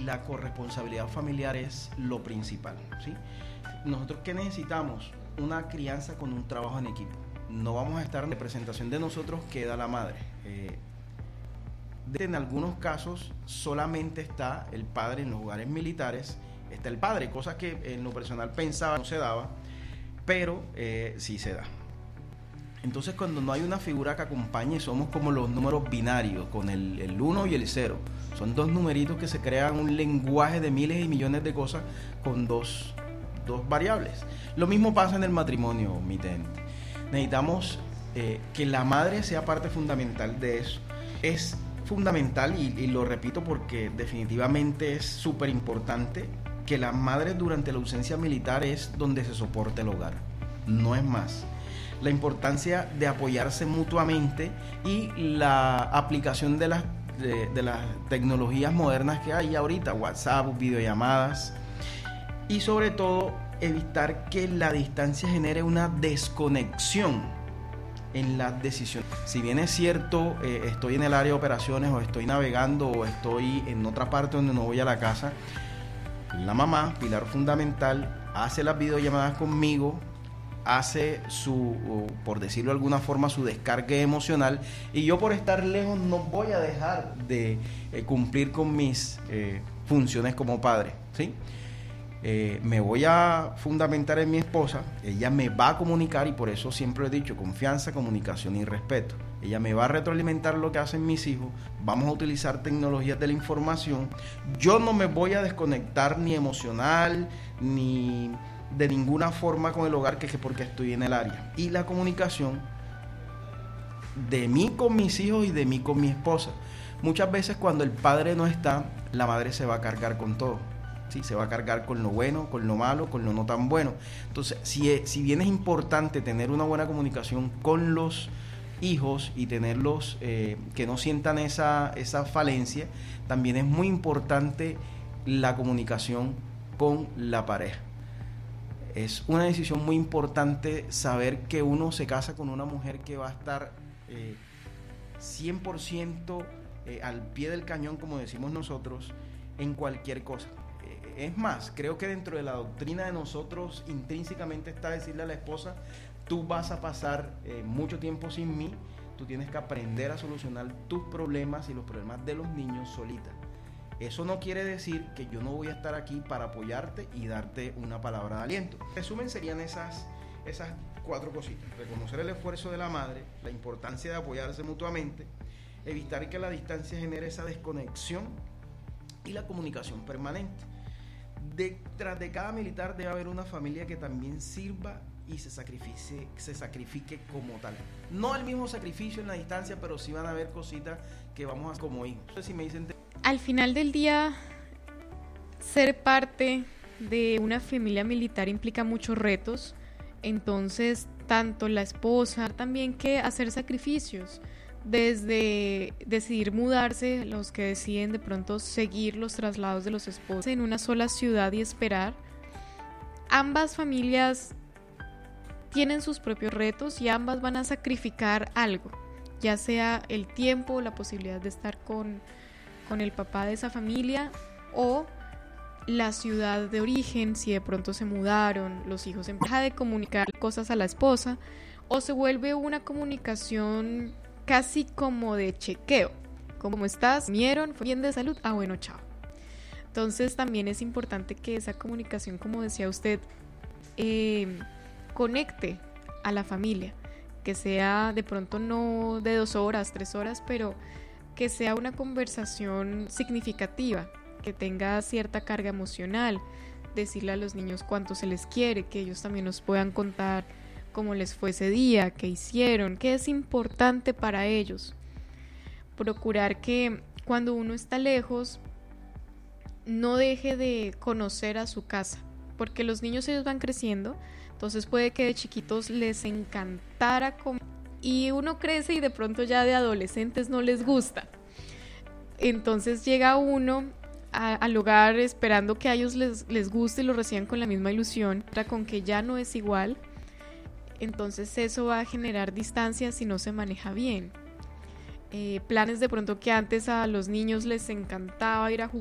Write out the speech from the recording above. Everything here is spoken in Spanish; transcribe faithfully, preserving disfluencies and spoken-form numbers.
la corresponsabilidad familiar es lo principal, ¿sí? Nosotros, ¿qué necesitamos? Una crianza con un trabajo en equipo. No vamos a estar en representación de nosotros, queda la madre. Eh, en algunos casos solamente está el padre. En los hogares militares está el padre, cosa que en lo personal pensaba no se daba, pero eh, sí se da. Entonces, cuando no hay una figura que acompañe, somos como los números binarios, con el, el uno y el cero. Son dos numeritos que se crean un lenguaje de miles y millones de cosas con dos, dos variables. Lo mismo pasa en el matrimonio, mi teniente. Necesitamos eh, que la madre sea parte fundamental de eso. Es fundamental, y, y lo repito porque definitivamente es súper importante, que la madre durante la ausencia militar es donde se soporta el hogar, no es más. La importancia de apoyarse mutuamente y la aplicación de las, de, de las tecnologías modernas que hay ahorita, WhatsApp, videollamadas, y sobre todo evitar que la distancia genere una desconexión en las decisiones. Si bien es cierto, eh, estoy en el área de operaciones o estoy navegando o estoy en otra parte donde no voy a la casa, la mamá, pilar fundamental, hace las videollamadas conmigo, hace su, por decirlo de alguna forma, su descarga emocional, y yo por estar lejos no voy a dejar de eh, cumplir con mis eh, funciones como padre, ¿sí? Eh, me voy a fundamentar en mi esposa, ella me va a comunicar, y por eso siempre he dicho confianza, comunicación y respeto. Ella me va a retroalimentar lo que hacen mis hijos, vamos a utilizar tecnologías de la información, yo no me voy a desconectar ni emocional, ni de ninguna forma con el hogar, que es porque estoy en el área. Y la comunicación de mí con mis hijos y de mí con mi esposa. Muchas veces cuando el padre no está, la madre se va a cargar con todo. Sí, se va a cargar con lo bueno, con lo malo, con lo no tan bueno. Entonces, si, si bien es importante tener una buena comunicación con los hijos y tenerlos eh, que no sientan esa, esa falencia, también es muy importante la comunicación con la pareja. Es una decisión muy importante saber que uno se casa con una mujer que va a estar eh, cien por ciento eh, al pie del cañón, como decimos nosotros, en cualquier cosa. Eh, es más, creo que dentro de la doctrina de nosotros intrínsecamente está decirle a la esposa: tú vas a pasar eh, mucho tiempo sin mí, tú tienes que aprender a solucionar tus problemas y los problemas de los niños solita. Eso no quiere decir que yo no voy a estar aquí para apoyarte y darte una palabra de aliento. En resumen, serían esas, esas cuatro cositas: reconocer el esfuerzo de la madre, la importancia de apoyarse mutuamente, evitar que la distancia genere esa desconexión, y la comunicación permanente. Detrás de cada militar debe haber una familia que también sirva y se sacrifique, se sacrifique como tal. No el mismo sacrificio en la distancia, pero sí van a haber cositas que vamos a hacer como hijos. No sé si me dicen... Al final del día, ser parte de una familia militar implica muchos retos. Entonces, tanto la esposa, también que hacer sacrificios, desde decidir mudarse, los que deciden de pronto seguir los traslados de los esposos en una sola ciudad y esperar. Ambas familias tienen sus propios retos y ambas van a sacrificar algo, ya sea el tiempo, la posibilidad de estar con, con el papá de esa familia, o la ciudad de origen, si de pronto se mudaron, los hijos empiezan de comunicar cosas a la esposa, o se vuelve una comunicación casi como de chequeo. ¿Cómo estás? ¿Comieron? ¿Fue bien de salud? Ah, bueno, chao. Entonces también es importante que esa comunicación, como decía usted, eh, conecte a la familia, que sea de pronto no de dos horas, tres horas, pero que sea una conversación significativa, que tenga cierta carga emocional, decirle a los niños cuánto se les quiere, que ellos también nos puedan contar cómo les fue ese día, qué hicieron, qué es importante para ellos. Procurar que cuando uno está lejos no deje de conocer a su casa, porque los niños ellos van creciendo, entonces puede que de chiquitos les encantara comer y uno crece y de pronto ya de adolescentes no les gusta. Entonces llega uno a, al hogar esperando que a ellos les, les guste y lo reciban con la misma ilusión, con que ya no es igual. Entonces eso va a generar distancia si no se maneja bien. Eh, planes de pronto que antes a los niños les encantaba ir a jugar